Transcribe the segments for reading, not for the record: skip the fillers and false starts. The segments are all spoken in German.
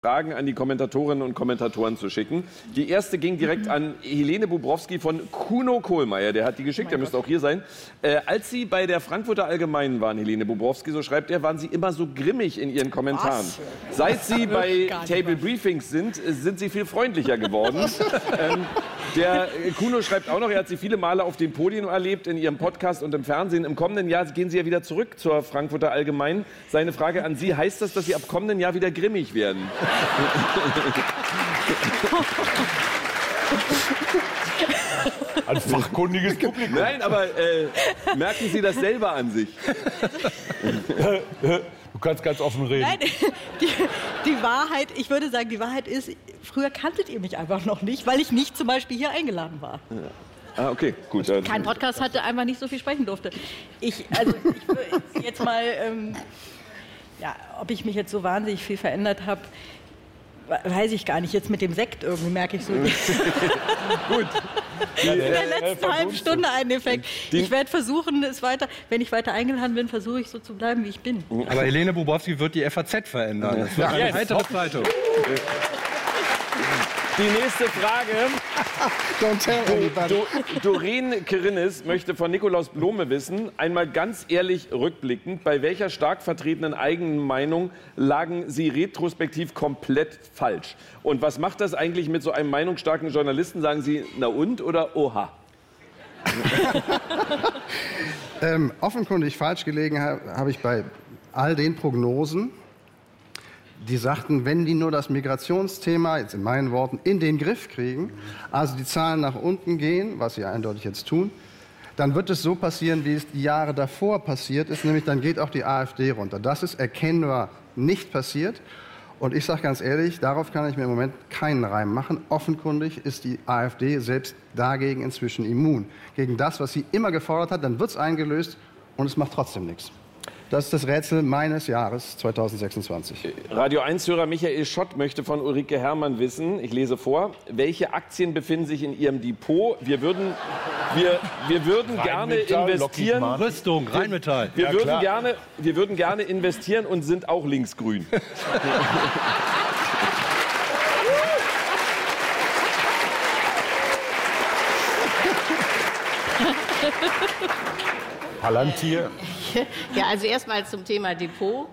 Fragen an die Kommentatorinnen und Kommentatoren zu schicken. Die erste ging direkt an Helene Bubrowski von Kuno Kohlmeier. Der hat die geschickt, der müsste auch hier sein. Als Sie bei der Frankfurter Allgemeinen waren, Helene Bubrowski, so schreibt er, waren Sie immer so grimmig in Ihren Kommentaren. Seit Sie bei Table Briefings sind Sie viel freundlicher geworden. Der Kuno schreibt auch noch, er hat Sie viele Male auf dem Podium erlebt, in Ihrem Podcast und im Fernsehen. Im kommenden Jahr gehen Sie ja wieder zurück zur Frankfurter Allgemeinen. Seine Frage an Sie, heißt das, dass Sie ab kommenden Jahr wieder grimmig werden? Ein fachkundiges Publikum. Nein, aber merken Sie das selber an sich? Du kannst ganz offen reden. Nein, die Wahrheit, ich würde sagen, die Wahrheit ist, früher kanntet ihr mich einfach noch nicht, weil ich nicht zum Beispiel hier eingeladen war. Ah, okay, gut. Kein Podcast hatte, einfach nicht so viel sprechen durfte. Ich würde jetzt mal, ob ich mich jetzt so wahnsinnig viel verändert habe, weiß ich gar nicht. Jetzt mit dem Sekt irgendwie merke ich so. Gut. In der letzten halben Stunde einen Effekt. Ich werde versuchen, wenn ich weiter eingeladen bin, versuche ich so zu bleiben, wie ich bin. Aber Helene Bubrowski wird die FAZ verändern. Das wird eine heitere Zeitung. Die nächste Frage. Doreen Kerinnis möchte von Nikolaus Blome wissen, einmal ganz ehrlich rückblickend, bei welcher stark vertretenen eigenen Meinung lagen Sie retrospektiv komplett falsch? Und was macht das eigentlich mit so einem meinungsstarken Journalisten? Sagen Sie, na und oder oha? Offenkundig falsch gelegen habe ich bei all den Prognosen, die sagten, wenn die nur das Migrationsthema, jetzt in meinen Worten, in den Griff kriegen, also die Zahlen nach unten gehen, was sie eindeutig jetzt tun, dann wird es so passieren, wie es die Jahre davor passiert ist, nämlich dann geht auch die AfD runter. Das ist erkennbar nicht passiert. Und ich sage ganz ehrlich, darauf kann ich mir im Moment keinen Reim machen. Offenkundig ist die AfD selbst dagegen inzwischen immun. Gegen das, was sie immer gefordert hat, dann wird es eingelöst und es macht trotzdem nichts. Das ist das Rätsel meines Jahres 2026. Radio 1-Hörer Michael Schott möchte von Ulrike Herrmann wissen, ich lese vor, welche Aktien befinden sich in Ihrem Depot? Wir würden gerne investieren. Rüstung, Rheinmetall. Wir würden gerne investieren und sind auch linksgrün. Palantir. Ja, also erstmal zum Thema Depot.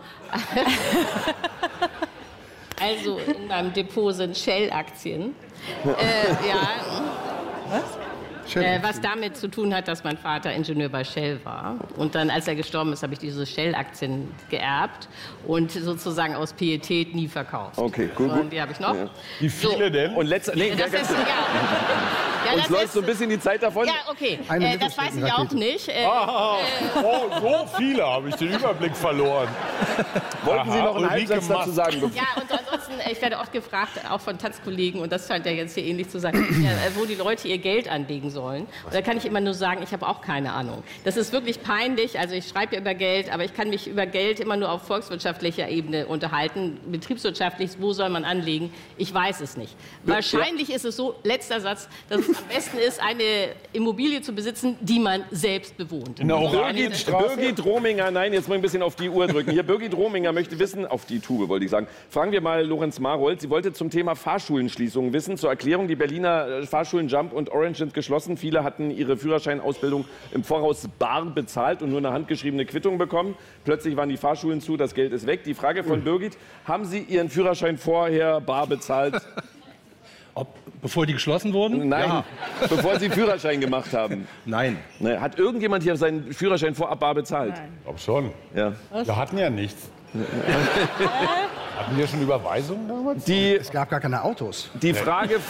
Also in meinem Depot sind Shell-Aktien. Was damit zu tun hat, dass mein Vater Ingenieur bei Shell war. Und dann, als er gestorben ist, habe ich diese Shell-Aktien geerbt und sozusagen aus Pietät nie verkauft. Okay, gut. Und die habe ich noch. Ja. Wie viele denn? Und uns läuft so ein bisschen die Zeit davon. Ja, okay. Das weiß ich auch nicht. So viele habe ich den Überblick verloren. Wollten Sie noch einen Halbsatz dazu sagen? Ja, und ansonsten, ich werde oft gefragt, auch von Taz-Kollegen, und das scheint ja jetzt hier ähnlich zu sein, wo die Leute ihr Geld anlegen sollen. Und da kann ich immer nur sagen, ich habe auch keine Ahnung. Das ist wirklich peinlich. Also ich schreibe ja über Geld, aber ich kann mich über Geld immer nur auf volkswirtschaftlicher Ebene unterhalten. Betriebswirtschaftlich, wo soll man anlegen? Ich weiß es nicht. Wahrscheinlich ist es so, letzter Satz, dass es am besten ist, eine Immobilie zu besitzen, die man selbst bewohnt. Birgit Rominger, nein, jetzt mal ein bisschen auf die Uhr drücken. Hier, Birgit Rominger möchte wissen, auf die Tube wollte ich sagen. Fragen wir mal Lorenz Marold. Sie wollte zum Thema Fahrschulenschließungen wissen. Zur Erklärung, die Berliner Fahrschulen Jump und Orange sind geschlossen. Viele hatten ihre Führerscheinausbildung im Voraus bar bezahlt und nur eine handgeschriebene Quittung bekommen. Plötzlich waren die Fahrschulen zu, das Geld ist weg. Die Frage von Birgit, haben Sie Ihren Führerschein vorher bar bezahlt? Bevor die geschlossen wurden? Nein, ja. Bevor Sie Führerschein gemacht haben. Nein. Hat irgendjemand hier seinen Führerschein vorab bar bezahlt? Nein. Ich glaube schon. Ja. Wir hatten ja nichts. Hatten wir schon Überweisungen damals? Es gab gar keine Autos. Die Frage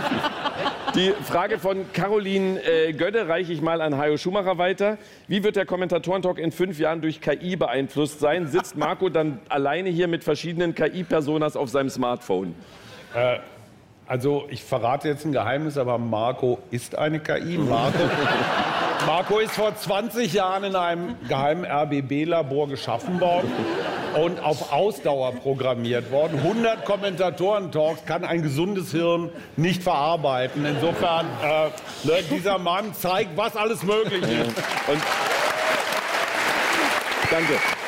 von Caroline Gödde reiche ich mal an Hajo Schumacher weiter. Wie wird der Kommentatorentalk in 5 Jahren durch KI beeinflusst sein? Sitzt Marco dann alleine hier mit verschiedenen KI-Personas auf seinem Smartphone? Also ich verrate jetzt ein Geheimnis, aber Marco ist eine KI. Marco ist vor 20 Jahren in einem geheimen RBB-Labor geschaffen worden und auf Ausdauer programmiert worden. 100 Kommentatoren-Talks kann ein gesundes Hirn nicht verarbeiten. Insofern, dieser Mann zeigt, was alles möglich ist. Und danke.